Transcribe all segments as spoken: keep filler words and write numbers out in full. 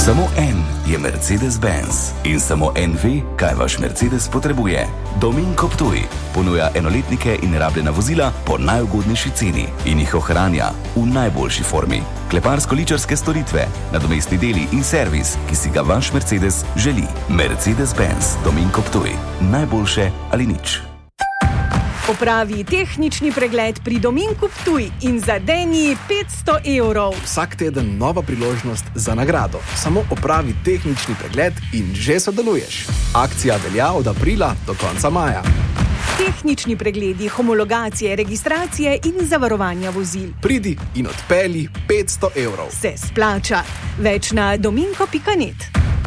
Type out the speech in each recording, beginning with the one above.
Samo en je Mercedes-Benz in samo en ve, kaj vaš Mercedes potrebuje. Dominko Ptuj ponuja enoletnike in rabljena vozila po najugodnejši ceni in jih ohranja v najboljši formi. Kleparsko-ličarske storitve, nadomestni deli in servis, ki si ga vaš Mercedes želi. Mercedes-Benz Dominko Ptuj. Najboljše ali nič. Opravi tehnični pregled pri Dominku Ptuj in zadeni petsto evrov. Vsak teden nova priložnost za nagrado. Samo opravi tehnični pregled in že sodeluješ. Akcija velja od aprila do konca maja. Tehnični pregledi, homologacije, registracije in zavarovanja vozil. Pridi in odpelji petsto evrov. Se splača. Več na dominko pika net.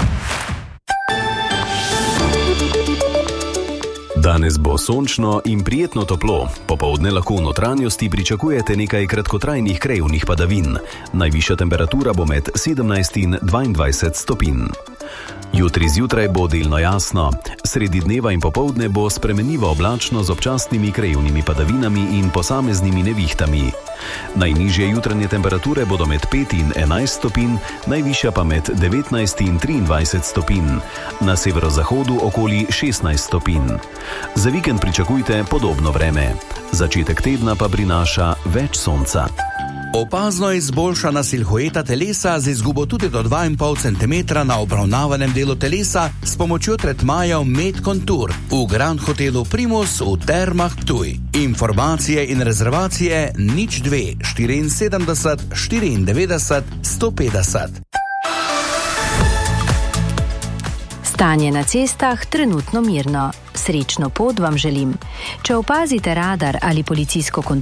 Danes bo sončno in prijetno toplo. Popoldne lahko v notranjosti pričakujete nekaj kratkotrajnih krajevnih padavin. Najvišja temperatura bo med sedemnajst in dvaindvajset stopinj. Jutri zjutraj bo delno jasno. Sredi dneva in popoldne bo spremenljivo oblačno z občasnimi krajevnimi padavinami in posameznimi nevihtami. Najnižje jutranje temperature bodo med pet in enajst stopinj, najvišja pa med devetnajst in triindvajset stopinj. Na severozahodu okoli šestnajst stopinj. Za vikend pričakujte podobno vreme. Začetek tedna pa prinaša več sonca. Opazno izboljšana silhueta telesa z izgubo tudi do dva in pol centimetra na obravnavanem delu telesa s pomočjo tretmajev Med Contour v Grand Hotelu Primus v Termah Ptuj. Informacije in rezervacije nič dve štiriinsedemdeset štiriindevetdeset sto petdeset. Stanje na cestah trenutno mirno. Srečno pot vam želim. Če opazite radar ali policijsko kontrolo,